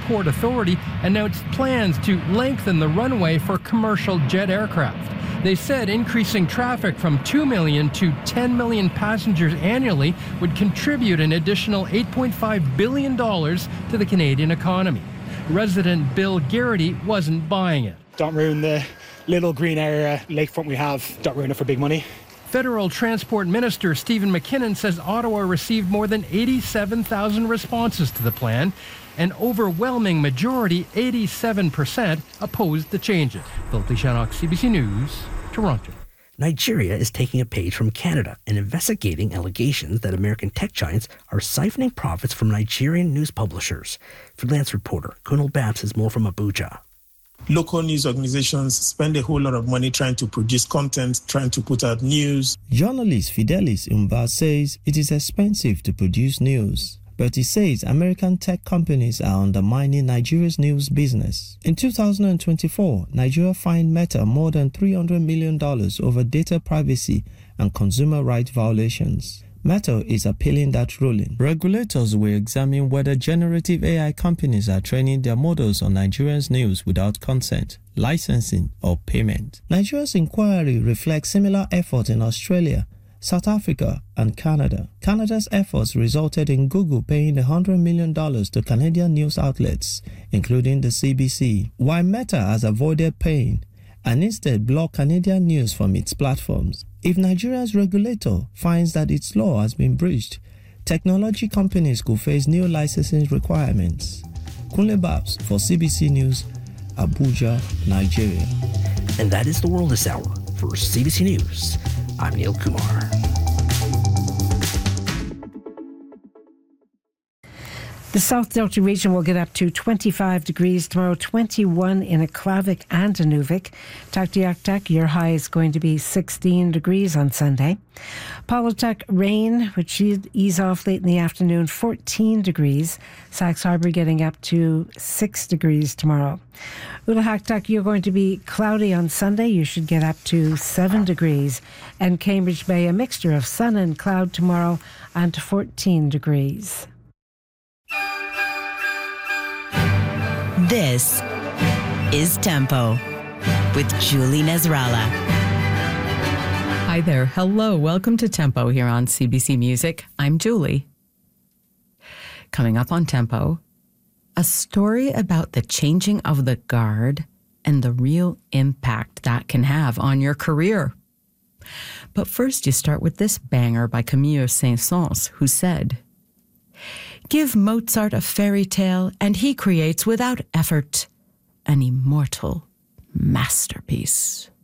Airport Authority announced plans to lengthen the runway for commercial jet aircraft. They said increasing traffic from 2 million to 10 million passengers annually would contribute an additional $8.5 billion to the Canadian economy. Resident Bill Garrity wasn't buying it. Don't ruin the little green area lakefront we have. Don't ruin it for big money. Federal Transport Minister Stephen McKinnon says Ottawa received more than 87,000 responses to the plan. An overwhelming majority, 87%, opposed the changes. Philip Shannock, CBC News, Toronto. Nigeria is taking a page from Canada and investigating allegations that American tech giants are siphoning profits from Nigerian news publishers. Freelance reporter Kunal Babs has more from Abuja. Local news organizations spend a whole lot of money trying to produce content, trying to put out news. Journalist Fidelis Umba says it is expensive to produce news, but he says American tech companies are undermining Nigeria's news business. In 2024, Nigeria fined Meta more than $300 million over data privacy and consumer rights violations. Meta is appealing that ruling. Regulators will examine whether generative AI companies are training their models on Nigerians' news without consent, licensing, or payment. Nigeria's inquiry reflects similar efforts in Australia, South Africa, and Canada. Canada's efforts resulted in Google paying $100 million to Canadian news outlets, including the CBC, while Meta has avoided paying and instead blocked Canadian news from its platforms. If Nigeria's regulator finds that its law has been breached, technology companies could face new licensing requirements. Kunle Babs for CBC News, Abuja, Nigeria. And that is the world this hour. For CBC News, I'm Neil Kumar. The South Delta region will get up to 25 degrees tomorrow, 21 in Aklavik and Inuvik. Taktiaktak, your high is going to be 16 degrees on Sunday. Paulatuk, rain, which should ease off late in the afternoon, 14 degrees. Sachs Harbour getting up to 6 degrees tomorrow. Ulahaktak, you're going to be cloudy on Sunday. You should get up to 7 degrees. And Cambridge Bay, a mixture of sun and cloud tomorrow, and 14 degrees. This is Tempo with Julie Nasrallah. Hi there. Hello. Welcome to Tempo here on CBC Music. I'm Julie. Coming up on Tempo, a story about the changing of the guard and the real impact that can have on your career. But first, you start with this banger by Camille Saint-Saëns, who said, "Give Mozart a fairy tale, and he creates without effort an immortal masterpiece."